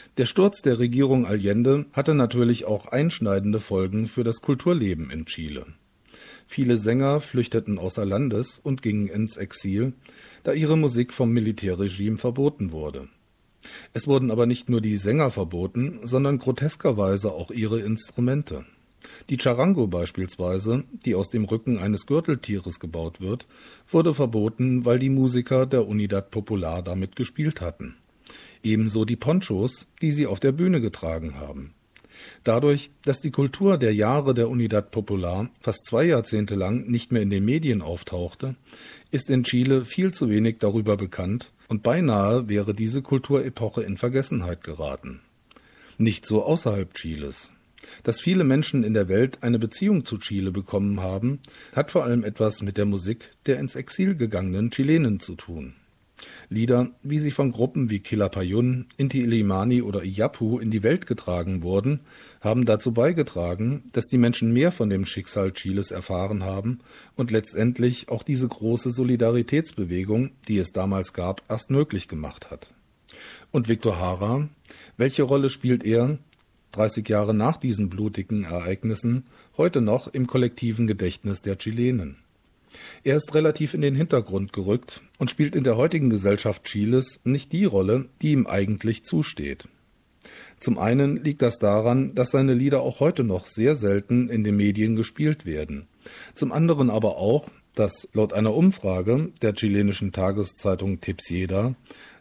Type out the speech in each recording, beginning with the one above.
Der Sturz der Regierung Allende hatte natürlich auch einschneidende Folgen für das Kulturleben in Chile. Viele Sänger flüchteten außer Landes und gingen ins Exil, da ihre Musik vom Militärregime verboten wurde. Es wurden aber nicht nur die Sänger verboten, sondern groteskerweise auch ihre Instrumente. Die Charango beispielsweise, die aus dem Rücken eines Gürteltieres gebaut wird, wurde verboten, weil die Musiker der Unidad Popular damit gespielt hatten. Ebenso die Ponchos, die sie auf der Bühne getragen haben. Dadurch, dass die Kultur der Jahre der Unidad Popular fast 2 Jahrzehnte lang nicht mehr in den Medien auftauchte, ist in Chile viel zu wenig darüber bekannt und beinahe wäre diese Kulturepoche in Vergessenheit geraten. Nicht so außerhalb Chiles. Dass viele Menschen in der Welt eine Beziehung zu Chile bekommen haben, hat vor allem etwas mit der Musik der ins Exil gegangenen Chilenen zu tun. Lieder, wie sie von Gruppen wie Quilapayún, Inti Illimani oder Iyapu in die Welt getragen wurden, haben dazu beigetragen, dass die Menschen mehr von dem Schicksal Chiles erfahren haben und letztendlich auch diese große Solidaritätsbewegung, die es damals gab, erst möglich gemacht hat. Und Victor Jara, welche Rolle spielt er, 30 Jahre nach diesen blutigen Ereignissen, heute noch im kollektiven Gedächtnis der Chilenen? Er ist relativ in den Hintergrund gerückt und spielt in der heutigen Gesellschaft Chiles nicht die Rolle, die ihm eigentlich zusteht. Zum einen liegt das daran, dass seine Lieder auch heute noch sehr selten in den Medien gespielt werden. Zum anderen aber auch, dass laut einer Umfrage der chilenischen Tageszeitung Tipsieda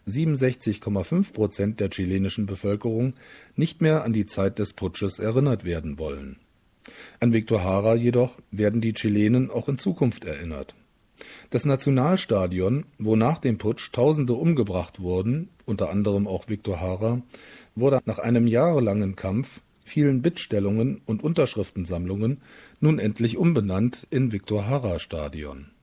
67,5% der chilenischen Bevölkerung nicht mehr an die Zeit des Putsches erinnert werden wollen. An Victor Jara jedoch werden die Chilenen auch in Zukunft erinnert. Das Nationalstadion, wo nach dem Putsch Tausende umgebracht wurden, unter anderem auch Victor Jara, wurde nach einem jahrelangen Kampf, vielen Bittstellungen und Unterschriftensammlungen nun endlich umbenannt in Victor Jara Stadion.